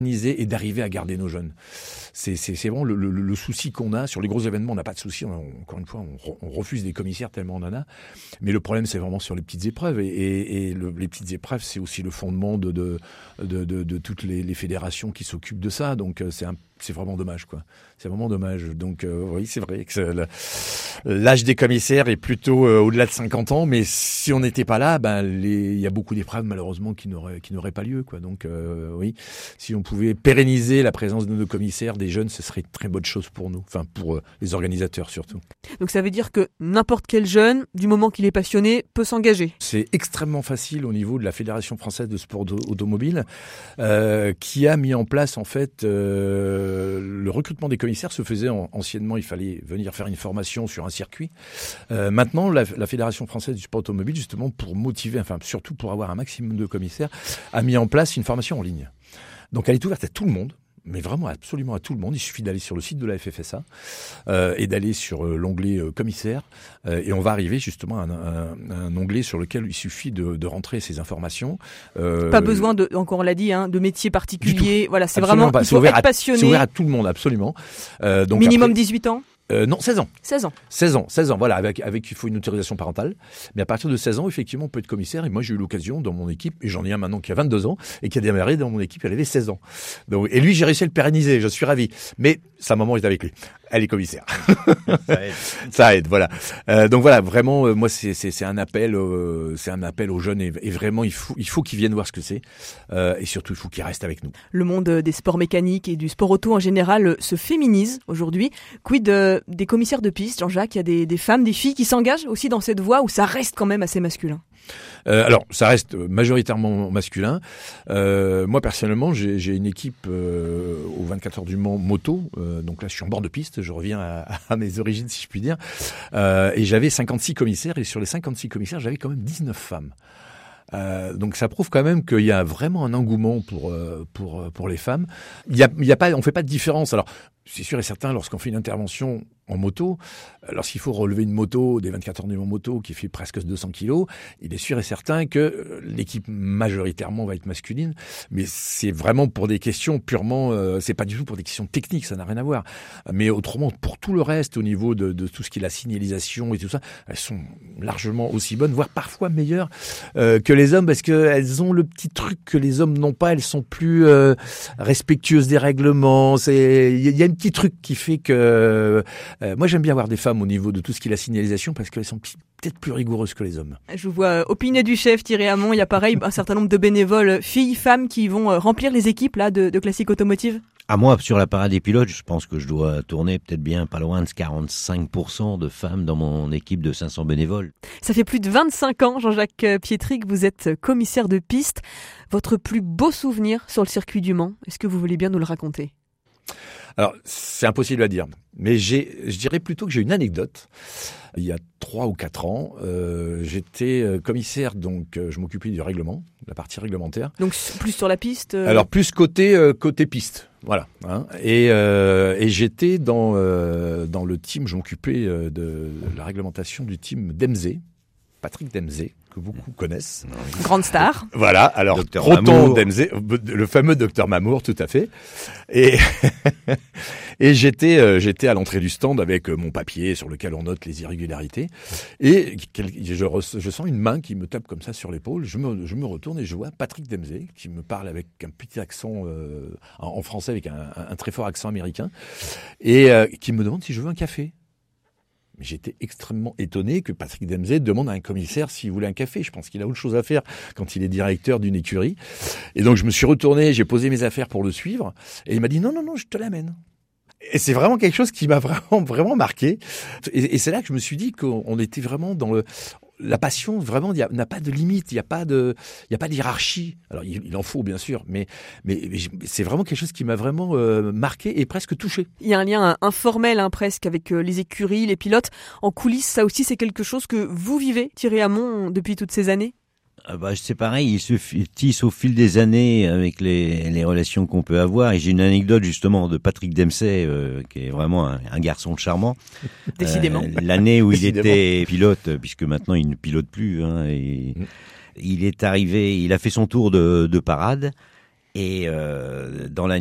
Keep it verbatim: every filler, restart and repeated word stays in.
et d'arriver à garder nos jeunes. C'est, c'est, c'est vraiment le, le, le souci qu'on a. Sur les gros événements, on n'a pas de souci. On, encore une fois, on, on refuse des commissaires tellement on en a. Mais le problème, c'est vraiment sur les petites épreuves. Et, et, et le, les petites épreuves, c'est aussi le fondement de, de, de, de, de toutes les, les fédérations qui s'occupent de ça. Donc, c'est, un, c'est vraiment dommage, quoi. C'est vraiment dommage. Donc, euh, oui, c'est vrai que c'est le, l'âge des commissaires est plutôt euh, au-delà de cinquante ans. Mais si on n'était pas là, ben, les, il y a beaucoup d'épreuves, malheureusement, qui n'auraient, qui n'auraient pas lieu, quoi. Donc, euh, oui, si on pouvait pérenniser la présence de nos commissaires, des jeunes, ce serait une très bonne chose pour nous, enfin pour euh, les organisateurs surtout. Donc ça veut dire que n'importe quel jeune, du moment qu'il est passionné, peut s'engager. C'est extrêmement facile au niveau de la Fédération française de sport automobile, euh, qui a mis en place en fait euh, le recrutement des commissaires se faisait en, anciennement, il fallait venir faire une formation sur un circuit. Euh, maintenant, la, la Fédération française du sport automobile, justement pour motiver, enfin surtout pour avoir un maximum de commissaires, a mis en place une formation en ligne. Donc elle est ouverte à tout le monde. Mais vraiment absolument à tout le monde. Il suffit d'aller sur le site de la F F S A euh, et d'aller sur euh, l'onglet euh, commissaire euh, et on va arriver justement à un, un, un onglet sur lequel il suffit de, de rentrer ces informations. Euh, pas besoin de, encore on l'a dit, hein, de métier particulier. Voilà, c'est absolument vraiment pas. Il faut c'est être à, passionné. C'est ouvert à tout le monde, absolument. Euh, donc minimum après, dix-huit ans. Euh, non, seize ans. seize ans. seize ans, seize ans, voilà, avec, avec, il faut une autorisation parentale. Mais à partir de seize ans, effectivement, on peut être commissaire. Et moi, j'ai eu l'occasion dans mon équipe, et j'en ai un maintenant qui a vingt-deux ans, et qui a démarré dans mon équipe, elle avait seize ans. Donc, et lui, j'ai réussi à le pérenniser, je suis ravi. Mais sa maman est avec lui. Elle est commissaire. Ça aide. Ça aide, voilà. Euh, donc voilà, vraiment, euh, moi, c'est, c'est, c'est un appel, euh, c'est un appel aux jeunes, et, et vraiment, il faut, il faut qu'ils viennent voir ce que c'est. Euh, et surtout, il faut qu'ils restent avec nous. Le monde des sports mécaniques et du sport auto en général se féminise aujourd'hui. Quid de, des commissaires de piste, Jean-Jacques, il y a des, des femmes, des filles qui s'engagent aussi dans cette voie où ça reste quand même assez masculin. Euh, alors, ça reste majoritairement masculin. Euh, moi, personnellement, j'ai, j'ai une équipe euh, au vingt-quatre heures du Mans moto. Euh, donc là, je suis en bord de piste. Je reviens à, à mes origines, si je puis dire. Euh, et j'avais cinquante-six commissaires. Et sur les cinquante-six commissaires, j'avais quand même dix-neuf femmes. Euh, donc ça prouve quand même qu'il y a vraiment un engouement pour euh, pour pour les femmes. Il y a il y a pas on fait pas de différence. Alors c'est sûr et certain, lorsqu'on fait une intervention en moto, lorsqu'il faut relever une moto, des vingt-quatre heures du Mans moto qui fait presque deux cents kilos, il est sûr et certain que l'équipe majoritairement va être masculine, mais c'est vraiment pour des questions purement, euh, c'est pas du tout pour des questions techniques, ça n'a rien à voir. Mais autrement, pour tout le reste, au niveau de, de tout ce qui est la signalisation et tout ça, elles sont largement aussi bonnes, voire parfois meilleures euh, que les hommes, parce qu'elles ont le petit truc que les hommes n'ont pas, elles sont plus euh, respectueuses des règlements, c'est, il y a un petit truc qui fait que... Euh, moi, j'aime bien avoir des femmes au niveau de tout ce qui est la signalisation parce qu'elles sont peut-être plus rigoureuses que les hommes. Je vous vois opiner du chef Thierry Hamon. Il y a pareil un certain nombre de bénévoles, filles, femmes, qui vont remplir les équipes là de, de Classique Automotive. À moi, sur la parade des pilotes, je pense que je dois tourner peut-être bien pas loin de quarante-cinq pour cent de femmes dans mon équipe de cinq cents bénévoles. Ça fait plus de vingt-cinq ans, Jean-Jacques Pietri, que vous êtes commissaire de piste. Votre plus beau souvenir sur le circuit du Mans, est-ce que vous voulez bien nous le raconter ? Alors, c'est impossible à dire, mais j'ai, je dirais plutôt que j'ai une anecdote. Il y a trois ou quatre ans, euh, j'étais commissaire, donc euh, je m'occupais du règlement, de la partie réglementaire. Donc plus sur la piste euh... Alors plus côté euh, côté piste, voilà. Hein. Et, euh, et j'étais dans euh, dans le team, je m'occupais euh, de la réglementation du team Dempsey, Patrick Dempsey, que beaucoup connaissent. Grande star. Voilà, alors Docteur Proton Dempsey, le fameux docteur Mamour, tout à fait. Et et j'étais euh, j'étais à l'entrée du stand avec euh, mon papier sur lequel on note les irrégularités. Et je, je sens une main qui me tape comme ça sur l'épaule. Je me je me retourne et je vois Patrick Dempsey qui me parle avec un petit accent euh, en français avec un, un très fort accent américain et euh, qui me demande si je veux un café. J'étais extrêmement étonné que Patrick Dempsey demande à un commissaire s'il voulait un café. Je pense qu'il a autre chose à faire quand il est directeur d'une écurie. Et donc, je me suis retourné, j'ai posé mes affaires pour le suivre. Et il m'a dit, non, non, non, je te l'amène. Et c'est vraiment quelque chose qui m'a vraiment, vraiment marqué. Et, et c'est là que je me suis dit qu'on était vraiment dans le... La passion, vraiment, il n'a pas de limite, il n'y a pas de, il y a pas de hiérarchie. Alors, il, il en faut, bien sûr, mais, mais, mais c'est vraiment quelque chose qui m'a vraiment euh, marqué et presque touché. Il y a un lien informel, hein, presque, avec euh, les écuries, les pilotes. En coulisses, ça aussi, c'est quelque chose que vous vivez, Thierry Hamon, depuis toutes ces années ? Ah bah, c'est pareil, il se tisse au fil des années avec les, les relations qu'on peut avoir. Et j'ai une anecdote justement de Patrick Dempsey, euh, qui est vraiment un, un garçon charmant. Décidément. Euh, l'année où Décidément. il était pilote, puisque maintenant il ne pilote plus, hein, et mmh. il est arrivé, il a fait son tour de, de parade. Et euh, dans la